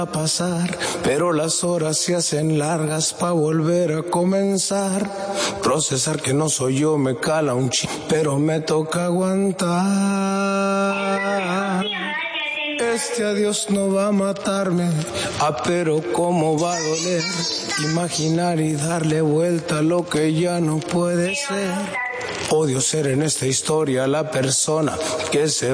a pasar, pero las horas se hacen largas pa' volver a comenzar. Procesar que no soy yo me cala un pero me toca aguantar. Este adiós no va a matarme, pero cómo va a doler. Imaginar y darle vuelta a lo que ya no puede ser. Odio ser en esta historia la persona que se